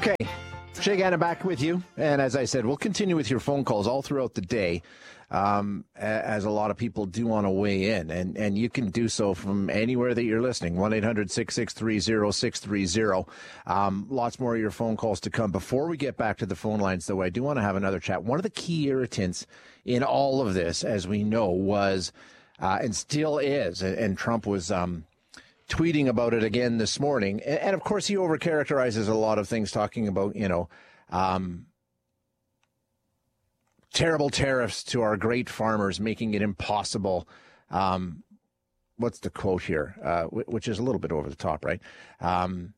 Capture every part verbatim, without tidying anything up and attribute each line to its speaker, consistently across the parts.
Speaker 1: Okay, Shay Gannon back with you. And as I said, we'll continue with your phone calls all throughout the day, um, as a lot of people do want to weigh in. And, and you can do so from anywhere that you're listening, one eight hundred six six three zero six three zero. Um, lots more of your phone calls to come. Before we get back to the phone lines, though, I do want to have another chat. One of the key irritants in all of this, as we know, was, uh, and still is, and, and Trump was... Um, tweeting about it again this morning. And, and, of course, he overcharacterizes a lot of things, talking about, you know, um, terrible tariffs to our great farmers, making it impossible. Um, what's the quote here? Uh, which is a little bit over the top, right? Um,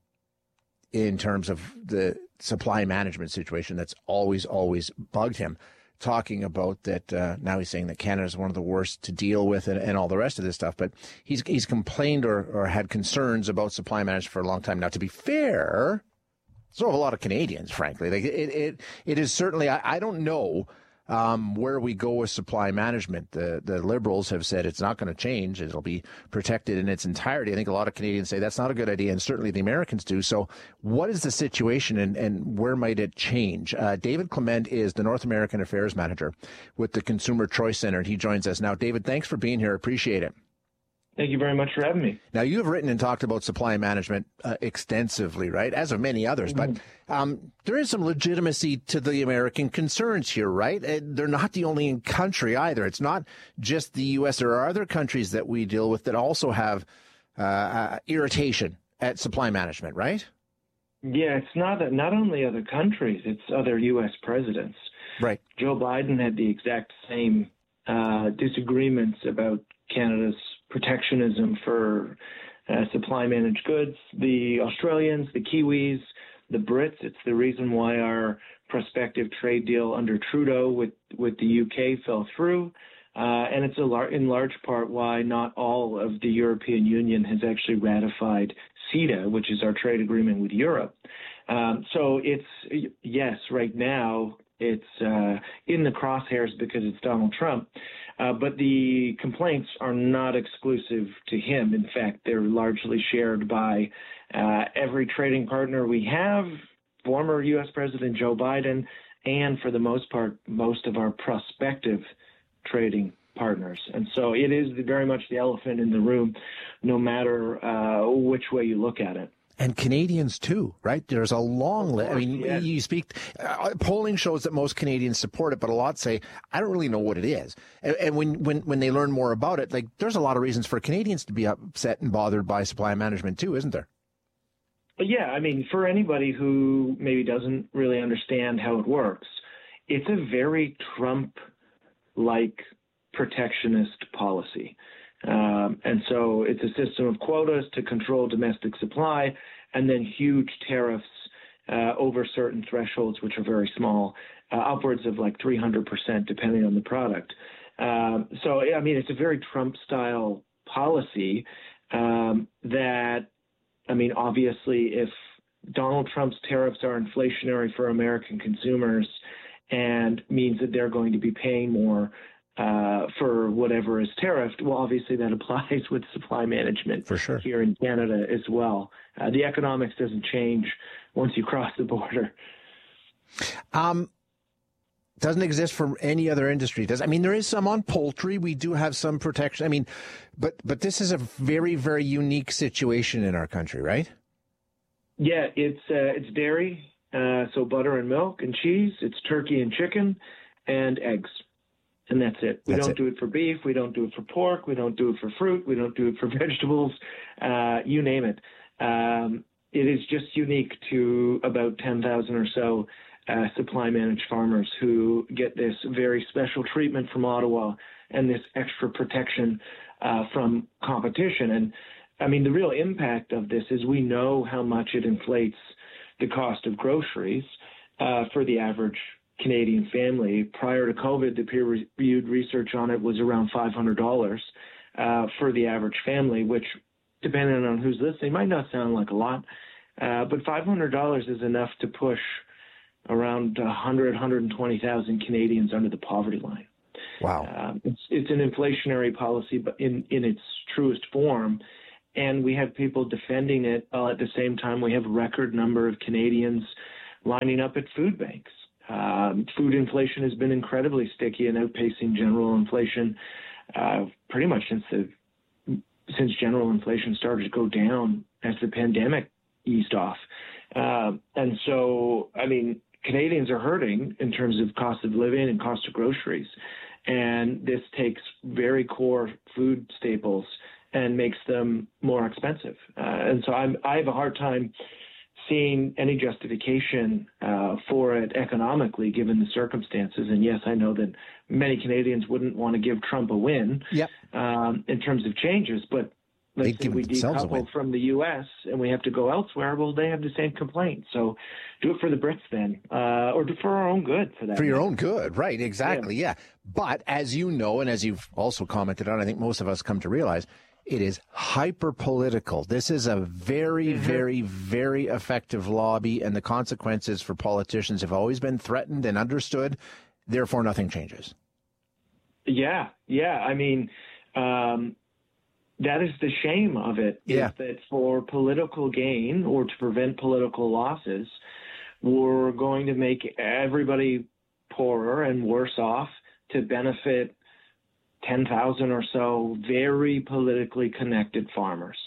Speaker 1: in terms of the supply management situation that's always, always bugged him. Talking about that, uh, now he's saying that Canada is one of the worst to deal with, and, and all the rest of this stuff. But he's he's complained or, or had concerns about supply management for a long time. Now, to be fair, so have a lot of Canadians, frankly. Like it it it is certainly. I, I don't know um, where we go with supply management. The the Liberals have said it's not going to change. It'll be protected in its entirety. I think a lot of Canadians say that's not a good idea, and certainly the Americans do. So what is the situation, and, and where might it change? Uh, David Clement is the North American Affairs Manager with the Consumer Choice Center, and he joins us now. David, thanks for being here. Appreciate it.
Speaker 2: Thank you very much for having me.
Speaker 1: Now, you have written and talked about supply management uh, extensively, right, as of many others. Mm-hmm. But um, there is some legitimacy to the American concerns here, right? Uh, they're not the only country either. It's not just the U S. There are other countries that we deal with that also have uh, uh, irritation at supply management, right?
Speaker 2: Yeah, it's not not only other countries, it's other U S presidents.
Speaker 1: Right.
Speaker 2: Joe Biden had the exact same uh, disagreements about Canada's protectionism for uh, supply managed goods. The Australians, the Kiwis, the Brits, it's the reason why our prospective trade deal under Trudeau with, with the U K fell through. Uh, and it's a lar- in large part why not all of the European Union has actually ratified CETA, which is our trade agreement with Europe. Um, so it's, yes, right now it's uh, in the crosshairs because it's Donald Trump. Uh, but the complaints are not exclusive to him. In fact, they're largely shared by uh, every trading partner we have, former U S. President Joe Biden, and for the most part, most of our prospective trading partners. And so it is very much the elephant in the room, no matter uh, which way you look at it.
Speaker 1: And Canadians, too, right? There's a long list. I mean, yeah. you speak, uh, polling shows that most Canadians support it, but a lot say, I don't really know what it is. And, and when, when, when they learn more about it, like, there's a lot of reasons for Canadians to be upset and bothered by supply management, too, isn't there?
Speaker 2: Yeah, I mean, for anybody who maybe doesn't really understand how it works, it's a very Trump-like protectionist policy. Um, and so it's a system of quotas to control domestic supply, and then huge tariffs uh, over certain thresholds, which are very small, uh, upwards of like three hundred percent, depending on the product. Um, so, I mean, it's a very Trump-style policy um, that, I mean, obviously, if Donald Trump's tariffs are inflationary for American consumers and means that they're going to be paying more Uh, for whatever is tariffed, well, obviously that applies with supply management
Speaker 1: for sure
Speaker 2: here in Canada as well. Uh, the economics doesn't change once you cross the border.
Speaker 1: Um, doesn't exist for any other industry. Does I mean there is some on poultry. We do have some protection. I mean, but but this is a very very unique situation in our country, right?
Speaker 2: Yeah, it's uh, it's dairy, uh, so butter and milk and cheese. It's turkey and chicken, and eggs. And that's it. We
Speaker 1: that's
Speaker 2: don't
Speaker 1: it.
Speaker 2: do it for beef. We don't do it for pork. We don't do it for fruit. We don't do it for vegetables. Uh, you name it. Um, it is just unique to about ten thousand or so uh, supply managed farmers who get this very special treatment from Ottawa and this extra protection uh, from competition. And I mean, the real impact of this is we know how much it inflates the cost of groceries uh, for the average Canadian family. Prior to COVID, the peer-reviewed research on it was around five hundred dollars uh, for the average family, which, depending on who's listening, might not sound like a lot, uh, but five hundred dollars is enough to push around one hundred, one hundred twenty thousand Canadians under the poverty line.
Speaker 1: Wow.
Speaker 2: Um, it's, it's an inflationary policy, but in, in its truest form, and we have people defending it. Uh, at the same time, we have a record number of Canadians lining up at food banks. Um, food inflation has been incredibly sticky and outpacing general inflation uh, pretty much since the since general inflation started to go down as the pandemic eased off. Uh, and so, I mean, Canadians are hurting in terms of cost of living and cost of groceries. And this takes very core food staples and makes them more expensive. Uh, and so I'm, I have a hard time seeing any justification uh, for it economically, given the circumstances. And yes, I know that many Canadians wouldn't want to give Trump a win
Speaker 1: yep. um,
Speaker 2: in terms of changes, but let's say we decouple from the U S and we have to go elsewhere, well, they have the same complaint. So do it for the Brits then, uh, or for our own good. For that.
Speaker 1: For your own good, right, exactly, yeah. yeah. But as you know, and as you've also commented on, I think most of us come to realize, it is hyper-political. This is a very, mm-hmm. very, very effective lobby, and the consequences for politicians have always been threatened and understood. Therefore, nothing changes. Yeah,
Speaker 2: yeah. I mean, um, that is the shame of it,
Speaker 1: yeah.
Speaker 2: is that for political gain or to prevent political losses, we're going to make everybody poorer and worse off to benefit ten thousand or so very politically connected farmers.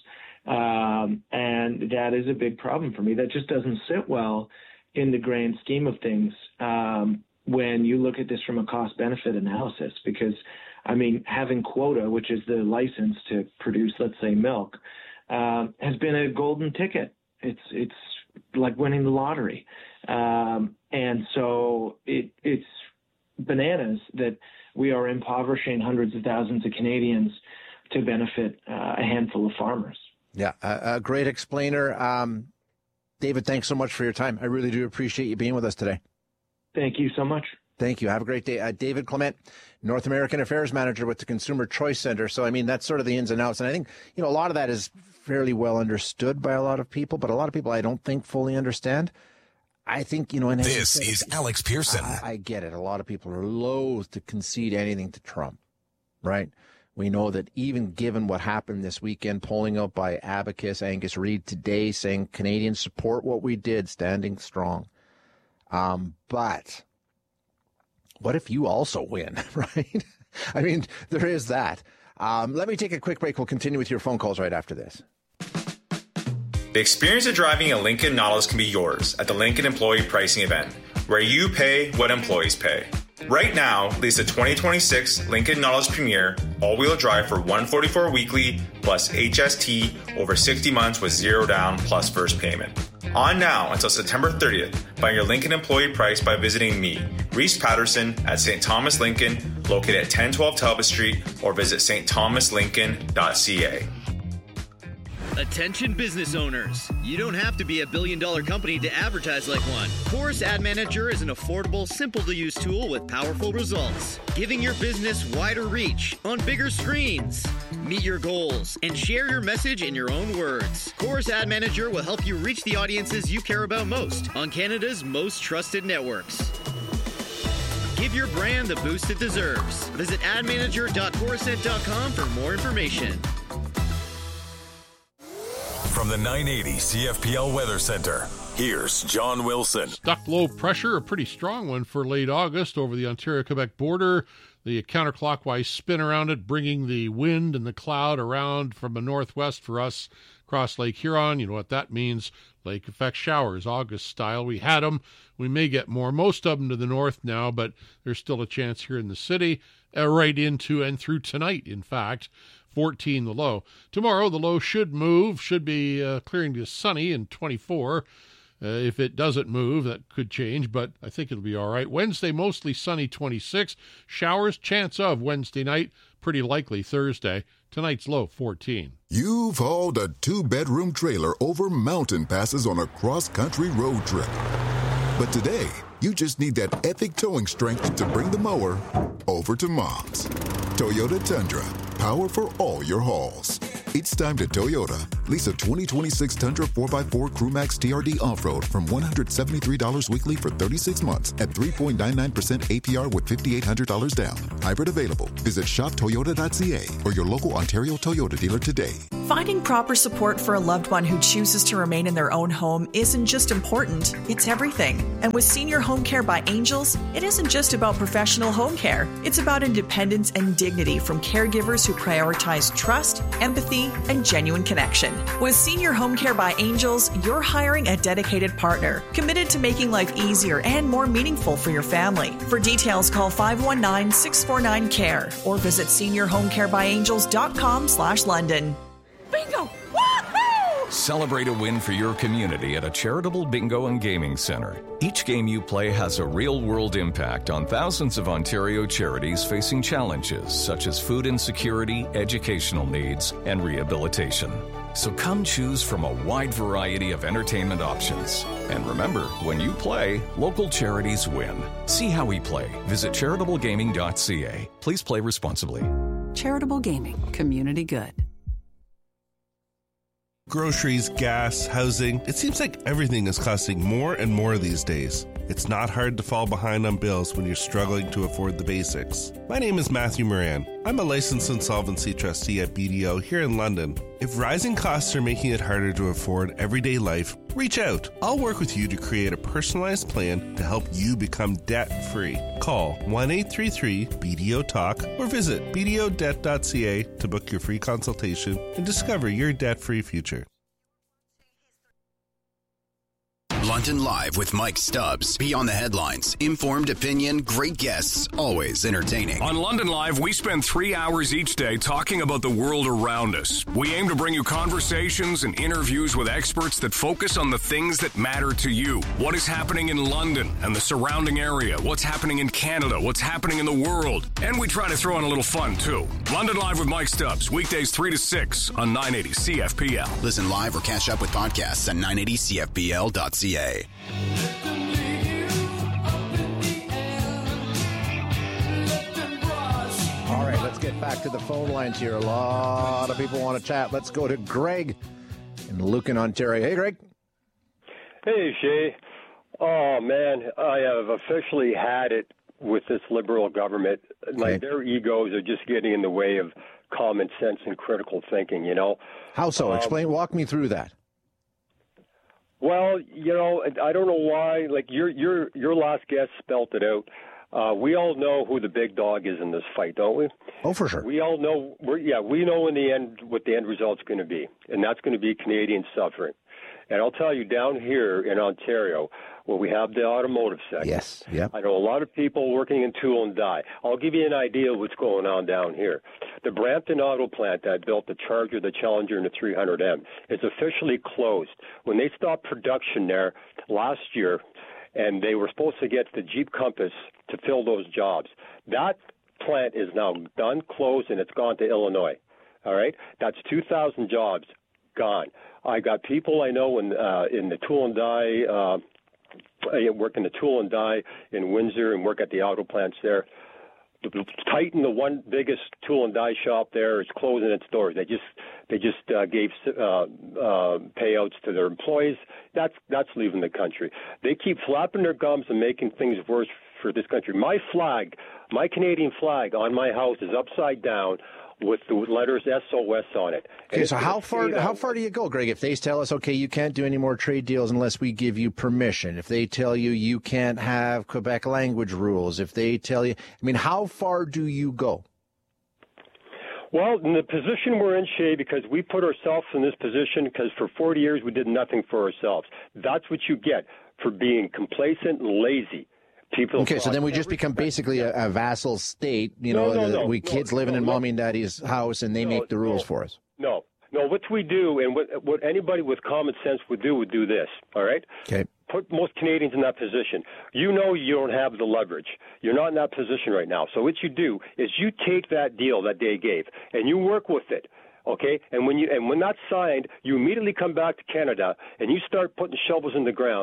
Speaker 2: Um, and that is a big problem for me. That just doesn't sit well in the grand scheme of things um, when you look at this from a cost-benefit analysis, because, I mean, having quota, which is the license to produce, let's say, milk, uh, has been a golden ticket. It's it's like winning the lottery. Um, and so it, it's bananas that we are impoverishing hundreds of thousands of Canadians to benefit uh, a handful of farmers.
Speaker 1: Yeah, a, a great explainer. Um, David, thanks so much for your time. I really do appreciate you being with us today.
Speaker 2: Thank you so much.
Speaker 1: Thank you. Have a great day. Uh, David Clement, North American Affairs Manager with the Consumer Choice Center. So, I mean, that's sort of the ins and outs. And I think, you know, a lot of that is fairly well understood by a lot of people, but a lot of people I don't think fully understand. I think, you know, and
Speaker 3: this
Speaker 1: said,
Speaker 3: is Alex Pearson.
Speaker 1: I, I get it. A lot of people are loath to concede anything to Trump, right? We know that even given what happened this weekend, polling out by Abacus, Angus Reid today saying Canadians support what we did, standing strong. Um, but what if you also win, right? I mean, there is that. Um, let me take a quick break. We'll continue with your phone calls right after this.
Speaker 4: The experience of driving a Lincoln Nautilus can be yours at the Lincoln Employee Pricing Event, where you pay what employees pay. Right now, lease a twenty twenty-six Lincoln Nautilus Premier all-wheel drive for one hundred forty-four dollars weekly plus H S T over sixty months with zero down plus first payment. On now until September thirtieth, find your Lincoln employee price by visiting me, Reese Patterson, at Saint Thomas Lincoln, located at ten twelve Talbot Street, or visit s t thomas lincoln dot c a.
Speaker 5: Attention business owners. You don't have to be a billion dollar company to advertise like one. Chorus Ad Manager is an affordable, simple to use tool with powerful results, giving your business wider reach on bigger screens. Meet your goals and share your message in your own words. Chorus Ad Manager will help you reach the audiences you care about most on Canada's most trusted networks. Give your brand the boost it deserves. Visit ad manager dot chorusnet dot com for more information.
Speaker 3: From the nine eighty C F P L Weather Center, here's John Wilson.
Speaker 6: Stuck low pressure, a pretty strong one for late August over the Ontario-Quebec border. The counterclockwise spin around it, bringing the wind and the cloud around from the northwest for us across Lake Huron. You know what that means. Lake effect showers, August style. We had them. We may get more. Most of them to the north now, but there's still a chance here in the city, uh, right into and through tonight, in fact. fourteen the low. Tomorrow, the low should move, should be uh, clearing to sunny and twenty-four. Uh, if it doesn't move, that could change, but I think it'll be all right. Wednesday, mostly sunny, twenty-six. Showers, chance of Wednesday night, pretty likely Thursday. Tonight's low, fourteen.
Speaker 7: You've hauled a two-bedroom trailer over mountain passes on a cross-country road trip. But today, you just need that epic towing strength to bring the mower over to Mom's. Toyota Tundra, power for all your hauls. It's time to Toyota Lease a twenty twenty-six Tundra four by four CrewMax T R D Off-Road from one hundred seventy-three dollars weekly for thirty-six months at three point nine nine percent A P R with five thousand eight hundred dollars down. Hybrid available. Visit shop toyota dot c a or your local Ontario Toyota dealer today.
Speaker 8: Finding proper support for a loved one who chooses to remain in their own home isn't just important, it's everything. And with Senior Home Care by Angels, it isn't just about professional home care. It's about independence and dignity from caregivers who prioritize trust, empathy, and genuine connection. With Senior Home Care by Angels, you're hiring a dedicated partner, committed to making life easier and more meaningful for your family. For details, call five one nine, six four nine, C A R E or visit senior home care by angels dot com slash London.
Speaker 9: Bingo! Woohoo! Celebrate a win for your community at a charitable bingo and gaming center. Each game you play has a real-world impact on thousands of Ontario charities facing challenges such as food insecurity, educational needs, and rehabilitation. So come choose from a wide variety of entertainment options. And remember, when you play, local charities win. See how we play. Visit charitable gaming dot c a. Please play responsibly.
Speaker 10: Charitable Gaming. Community good.
Speaker 11: Groceries, gas, housing. It seems like everything is costing more and more these days. It's not hard to fall behind on bills when you're struggling to afford the basics. My name is Matthew Moran. I'm a licensed insolvency trustee at B D O here in London. If rising costs are making it harder to afford everyday life, reach out. I'll work with you to create a personalized plan to help you become debt-free. Call one eight three three B D O talk or visit b d o debt dot c a to book your free consultation and discover your debt-free future.
Speaker 12: London Live with Mike Stubbs. Beyond the headlines. Informed opinion, great guests, always entertaining.
Speaker 13: On London Live, we spend three hours each day talking about the world around us. We aim to bring you conversations and interviews with experts that focus on the things that matter to you. What is happening in London and the surrounding area? What's happening in Canada? What's happening in the world? And we try to throw in a little fun, too. London Live with Mike Stubbs. Weekdays three to six on nine eighty C F P L.
Speaker 12: Listen live or catch up with podcasts at nine eighty C F P L dot C A.
Speaker 1: All right, let's get back to the phone lines here. A lot of people want to chat. Let's go to Greg in Lucan, Ontario. Hey, Greg.
Speaker 14: Hey, Shay. Oh, man, I have officially had it with this Liberal government. Okay. Like, their egos are just getting in the way of common sense and critical thinking, you know?
Speaker 1: How so?
Speaker 14: Um,
Speaker 1: Explain, walk me through that.
Speaker 14: Well, you know, I don't know why. Like your your your last guest spelt it out. Uh, we all know who the big dog is in this fight, don't we?
Speaker 1: Oh, for sure.
Speaker 14: We all know. We're, yeah, we know in the end what the end result's going to be, and that's going to be Canadian suffering. And I'll tell you, down here in Ontario, where we have the automotive sector,
Speaker 1: yes, yeah,
Speaker 14: I know a lot of people working in tool and die. I'll give you an idea of what's going on down here. The Brampton Auto Plant that built the Charger, the Challenger, and the three hundred M is officially closed. When they stopped production there last year, and they were supposed to get the Jeep Compass to fill those jobs, that plant is now done, closed, and it's gone to Illinois. All right? That's two thousand jobs gone. I got people I know in uh, in the tool and die, uh, I work in the tool and die in Windsor and work at the auto plants there. Titan, the one biggest tool and die shop there, is closing its doors. They just they just uh, gave uh, uh, payouts to their employees. That's that's leaving the country. They keep flapping their gums and making things worse for this country. My flag, my Canadian flag on my house is upside down with the letters S O S on it.
Speaker 1: Okay, so how far how far do you go, Greg? If they tell us, okay, you can't do any more trade deals unless we give you permission, if they tell you you can't have Quebec language rules, if they tell you, I mean, how far do you go?
Speaker 14: Well, in the position we're in, Shay, because we put ourselves in this position because for forty years we did nothing for ourselves. That's what you get for being complacent and lazy. People
Speaker 1: okay, so then we just become basically a, a vassal state, you know,
Speaker 14: no, no, no,
Speaker 1: we kids
Speaker 14: no,
Speaker 1: living
Speaker 14: no,
Speaker 1: in
Speaker 14: no.
Speaker 1: mommy and daddy's house, and they
Speaker 14: no,
Speaker 1: make the rules
Speaker 14: no,
Speaker 1: for us.
Speaker 14: No, no, what we do, and what, what anybody with common sense would do, would do this, all right?
Speaker 1: Okay.
Speaker 14: Put most Canadians in that position. You know you don't have the leverage. You're not in that position right now. So what you do is you take that deal that they gave, and you work with it. Okay, and when you and when that's signed, you immediately come back to Canada and you start putting shovels in the ground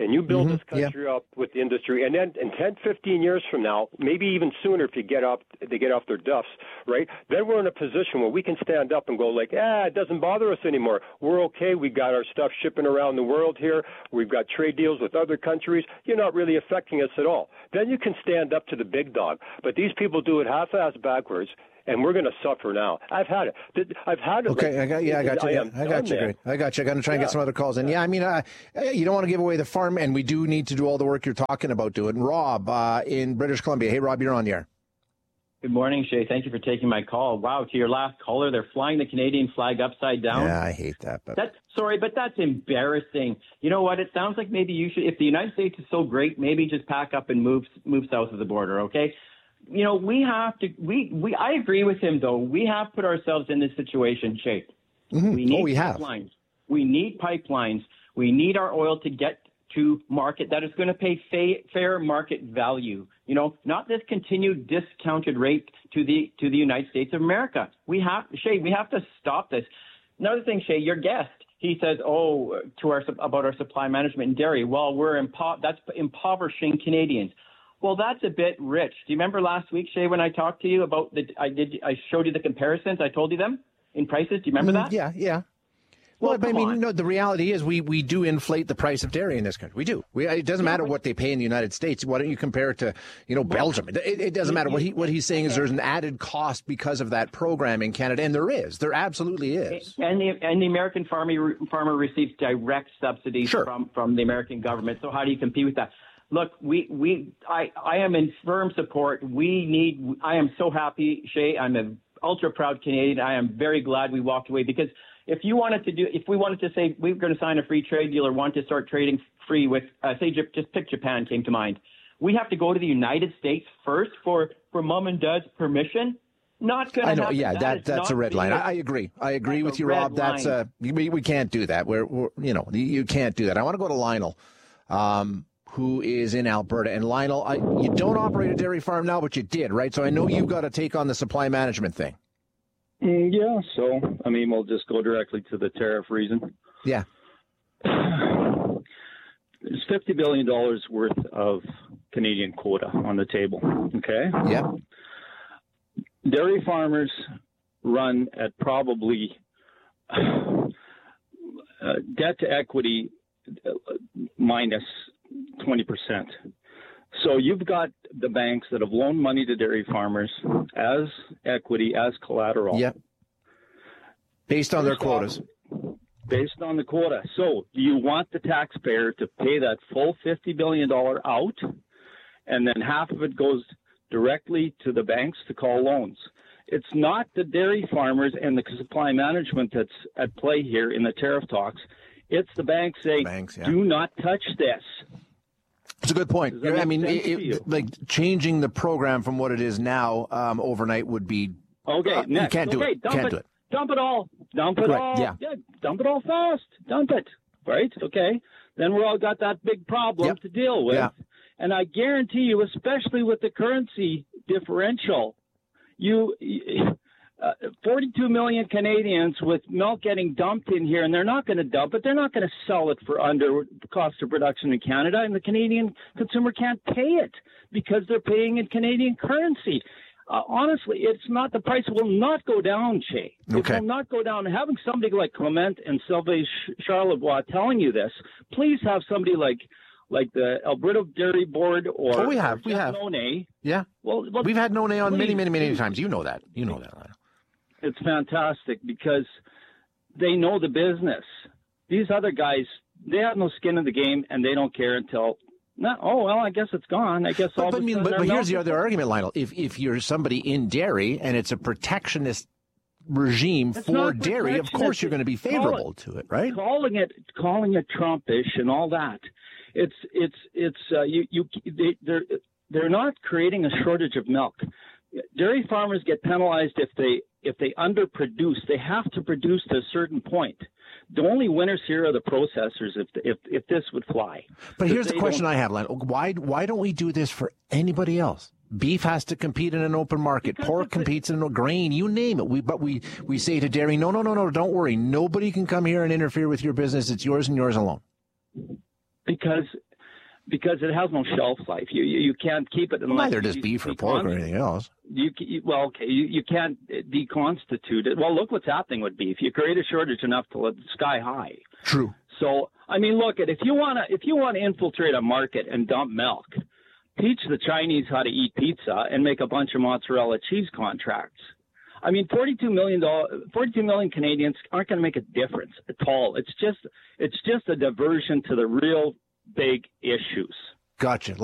Speaker 14: and you build
Speaker 1: Mm-hmm.
Speaker 14: this country yeah. up with the industry, and then in ten, fifteen years from now, maybe even sooner if you get up, they get off their duffs, right? Then we're in a position where we can stand up and go like, ah, it doesn't bother us anymore. We're okay. We got our stuff shipping around the world here. We've got trade deals with other countries. You're not really affecting us at all. Then you can stand up to the big dog. But these people do it half-ass backwards. And we're going to suffer now. I've had it. I've had it.
Speaker 1: Okay,
Speaker 14: like,
Speaker 1: I got, yeah, I got you. I, I got you. Great. I got you. I got to try and
Speaker 14: yeah.
Speaker 1: get some other calls in. Yeah, I mean, uh, you don't want to give away the farm, and we do need to do all the work you're talking about doing. Rob uh, in British Columbia. Hey, Rob, you're on the air.
Speaker 15: Good morning, Shay. Thank you for taking my call. Wow, to your last caller, they're flying the Canadian flag upside down.
Speaker 1: Yeah, I hate that. But
Speaker 15: that's sorry, but that's embarrassing. You know what? It sounds like maybe you should. If the United States is so great, maybe just pack up and move move south of the border. Okay. You know, we have to, we, we, I agree with him, though. We have put ourselves in this situation, Shay.
Speaker 1: Mm-hmm.
Speaker 15: We need
Speaker 1: oh, we
Speaker 15: pipelines.
Speaker 1: Have.
Speaker 15: We need pipelines. We need our oil to get to market that is going to pay fa- fair market value. You know, not this continued discounted rate to the, to the United States of America. We have, Shay, we have to stop this. Another thing, Shay, your guest, he says, oh, to our, about our supply management in dairy. Well, we're impo- that's impoverishing Canadians. Well, that's a bit rich. Do you remember last week, Shay, when I talked to you about the, I did, I showed you the comparisons. I told you them in prices. Do you remember
Speaker 1: mm,
Speaker 15: that?
Speaker 1: Yeah, yeah. Well,
Speaker 15: well
Speaker 1: but I mean,
Speaker 15: on.
Speaker 1: no, the reality is we, we do inflate the price of dairy in this country. We do. We, it doesn't
Speaker 15: yeah,
Speaker 1: matter
Speaker 15: but,
Speaker 1: what they pay in the United States. Why don't you compare it to, you know, Belgium? It, it doesn't matter. What he what he's saying is there's an added cost because of that program in Canada, and there is. There absolutely is.
Speaker 15: And the and the American farmer farmer receives direct subsidies
Speaker 1: sure.
Speaker 15: from from the American government. So how do you compete with that? Look, we, we I, I am in firm support. We need I am so happy, Shay. I'm an ultra proud Canadian. I am very glad we walked away, because if you wanted to do if we wanted to say we we're going to sign a free trade deal or want to start trading free with uh, say just pick Japan came to mind. We have to go to the United States first for, for mom and dad's permission. Not going to
Speaker 1: I know,
Speaker 15: happen.
Speaker 1: yeah,
Speaker 15: that,
Speaker 1: that that's a red line. I, I agree. I agree with you, Rob.
Speaker 15: Line.
Speaker 1: That's uh we, we can't do that. We're, we're you know you can't do that. I want to go to Lionel. Um who is in Alberta. And Lionel, I, you don't operate a dairy farm now, but you did, right? So I know you've got to take on the supply management thing.
Speaker 16: Mm, yeah, so, I mean, we'll just go directly to the tariff reason.
Speaker 1: Yeah.
Speaker 16: There's fifty billion dollars worth of Canadian quota on the table, okay?
Speaker 1: Yeah.
Speaker 16: Dairy farmers run at probably uh, debt to equity minus twenty percent. So you've got the banks that have loaned money to dairy farmers as equity, as collateral.
Speaker 1: Yep. Based on their quotas.
Speaker 16: Based on the quota. So do you want the taxpayer to pay that full fifty billion dollars out, and then half of it goes directly to the banks to call loans? It's not the dairy farmers and the supply management that's at play here in the tariff talks. It's the banks saying, banks, yeah. do not touch this.
Speaker 1: It's a good point. I mean, it, it, like changing the program from what it is now um, overnight would be.
Speaker 16: Okay,
Speaker 1: uh,
Speaker 16: next.
Speaker 1: You can't do
Speaker 16: okay,
Speaker 1: it.
Speaker 16: Dump
Speaker 1: Can't
Speaker 16: it.
Speaker 1: do it.
Speaker 16: Dump it all. Dump it
Speaker 1: Correct.
Speaker 16: all.
Speaker 1: Yeah.
Speaker 16: yeah. Dump it all fast. Dump it. Right? Okay. Then we're all got that big problem
Speaker 1: yep.
Speaker 16: to deal with.
Speaker 1: Yeah.
Speaker 16: And I guarantee you, especially with the currency differential, you. Uh, forty-two million Canadians with milk getting dumped in here, and they're not going to dump it. They're not going to sell it for under cost of production in Canada, and the Canadian consumer can't pay it because they're paying in Canadian currency. Uh, honestly, it's not, the price will not go down, Shay.
Speaker 1: Okay.
Speaker 16: It will not go down. Having somebody like Clement and Sylvain Charlebois telling you this, please have somebody like like the Alberta Dairy Board or
Speaker 1: oh, we have, we have.
Speaker 16: None.
Speaker 1: Yeah.
Speaker 16: Well, well,
Speaker 1: we've had None on
Speaker 16: please,
Speaker 1: many, many, many
Speaker 16: please.
Speaker 1: times. You know that. You know that.
Speaker 16: It's fantastic because they know the business. These other guys, they have no skin in the game, and they don't care until, no, oh, well, I guess it's gone. I guess
Speaker 1: but,
Speaker 16: all
Speaker 1: but,
Speaker 16: of a
Speaker 1: I mean,
Speaker 16: sudden
Speaker 1: but, but here's the other
Speaker 16: gone.
Speaker 1: argument, Lionel. If if you're somebody in dairy and it's a protectionist regime
Speaker 16: It's
Speaker 1: for
Speaker 16: not
Speaker 1: dairy, of course you're going to be favorable
Speaker 16: it,
Speaker 1: to it, right?
Speaker 16: Calling it calling it Trumpish and all that. It's it's it's uh, you you they, they're they're not creating a shortage of milk. Dairy farmers get penalized if they if they underproduce. They have to produce to a certain point. The only winners here are the processors. If if if this would fly.
Speaker 1: But here's the question
Speaker 16: don't...
Speaker 1: I have, Len. Why why don't we do this for anybody else? Beef has to compete in an open market. Because Pork competes in a grain. You name it. We but we we say to dairy, no, no, no, no. Don't worry. Nobody can come here and interfere with your business. It's yours and yours alone.
Speaker 16: Because because it has no shelf life. You you, you can't keep it unless
Speaker 1: Well, neither
Speaker 16: you,
Speaker 1: does beef or pork or anything else.
Speaker 16: You, you well, okay, you, you can't deconstitute it. Well, look what's happening with beef. You create a shortage enough to let sky high.
Speaker 1: True.
Speaker 16: So I mean, look at if you want to if you want to infiltrate a market and dump milk, teach the Chinese how to eat pizza and make a bunch of mozzarella cheese contracts. I mean, forty-two million dollars, forty-two million Canadians aren't going to make a difference at all. It's just, it's just a diversion to the real big issues.
Speaker 1: Gotcha.